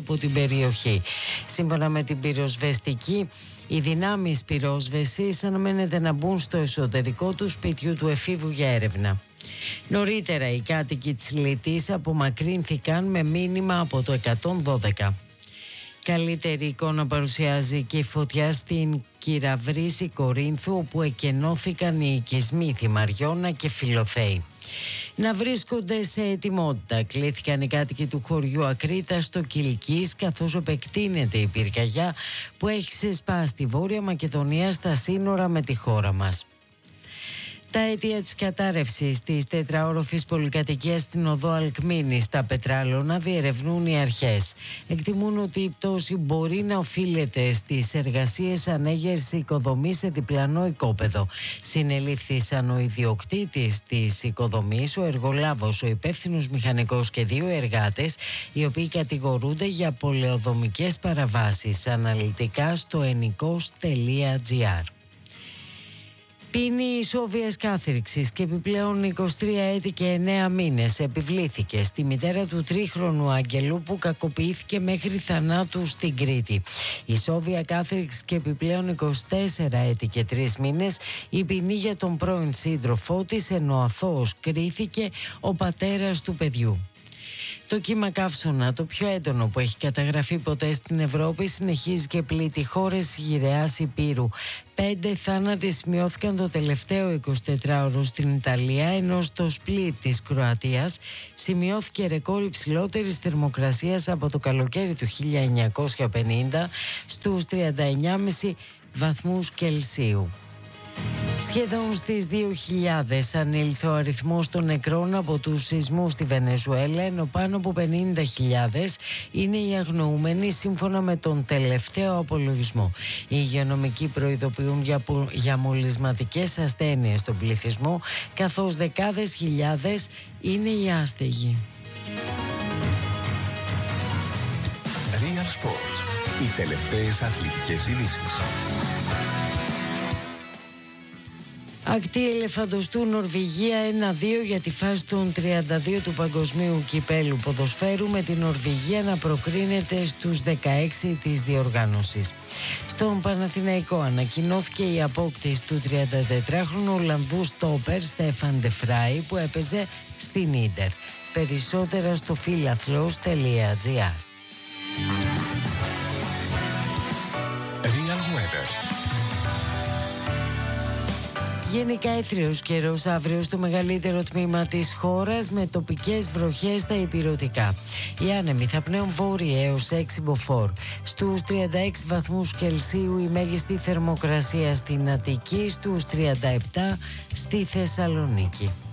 από την περιοχή. Σύμφωνα με την πυροσβεστική, οι δυνάμεις πυρόσβεσης αναμένεται να μπουν στο εσωτερικό του σπιτιού του εφήβου για έρευνα. Νωρίτερα οι κάτοικοι της Λιτής απομακρύνθηκαν με μήνυμα από το 112. Καλύτερη εικόνα παρουσιάζει και η φωτιά στην Κυραβρύση Κορίνθου, όπου εκενώθηκαν οι οικισμοί Θυμαριώνα και Φιλοθέη. Να βρίσκονται σε ετοιμότητα κλήθηκαν οι κάτοικοι του χωριού Ακρίτα στο Κιλκής, καθώς επεκτείνεται η πυρκαγιά που έχει ξεσπάσει στη Βόρεια Μακεδονία στα σύνορα με τη χώρα μας. Τα αίτια της κατάρρευσης της τετραόροφης πολυκατοικίας στην οδό Αλκμίνη στα Πετράλωνα διερευνούν οι αρχές. Εκτιμούν ότι η πτώση μπορεί να οφείλεται στις εργασίες ανέγερσης οικοδομής σε διπλανό οικόπεδο. Συνελήφθησαν ο ιδιοκτήτης της οικοδομής, ο εργολάβος, ο υπεύθυνος μηχανικός και 2 εργάτες, οι οποίοι κατηγορούνται για πολεοδομικές παραβάσεις. Αναλυτικά στο ennikos.gr. Ποινή ισόβιας κάθριξης και επιπλέον 23 έτη και 9 μήνες επιβλήθηκε στη μητέρα του 3χρονου Αγγελού, που κακοποιήθηκε μέχρι θανάτου στην Κρήτη. Ισόβια κάθριξη και επιπλέον 24 έτη και 3 μήνες η ποινή για τον πρώην σύντροφό της, ενώ αθώος κρίθηκε ο πατέρας του παιδιού. Το κύμα καύσωνα, το πιο έντονο που έχει καταγραφεί ποτέ στην Ευρώπη, συνεχίζει και πλήττει χώρες γυραιάς Υπήρου. 5 θάνατοι σημειώθηκαν το τελευταίο 24ωρο στην Ιταλία, ενώ στο Σπλίτ της Κροατίας σημειώθηκε ρεκόρ υψηλότερης θερμοκρασίας από το καλοκαίρι του 1950 στους 39,5 βαθμούς Κελσίου. Σχεδόν στις 2.000 ανήλθε ο αριθμός των νεκρών από τους σεισμούς στη Βενεζουέλα, ενώ πάνω από 50.000 είναι οι αγνοούμενοι σύμφωνα με τον τελευταίο απολογισμό. Οι υγειονομικοί προειδοποιούν για μολυσματικές ασθένειες στον πληθυσμό, καθώς δεκάδες χιλιάδες είναι οι άστεγοι. Real Sports. Οι τελευταίες αθλητικές ειδήσεις. Ακτή Ελεφαντοστού Νορβηγία 1-2 για τη φάση των 32 του Παγκοσμίου Κυπέλου Ποδοσφαίρου, με την Νορβηγία να προκρίνεται στους 16 της διοργάνωσης. Στον Παναθηναϊκό ανακοινώθηκε η απόκτηση του 34χρονου Ολλανδού στόπερ Στέφαν ντε Φράι, που έπαιζε στην Ίντερ. Περισσότερα στο philathlos.gr. Real Weather. Γενικά έθριος καιρός αύριο στο μεγαλύτερο τμήμα της χώρας, με τοπικές βροχές στα ηπειρωτικά. Οι άνεμοι θα πνέουν βόρεια έως 6 μποφόρ. Στους 36 βαθμούς Κελσίου η μέγιστη θερμοκρασία στην Αττική, στους 37 στη Θεσσαλονίκη.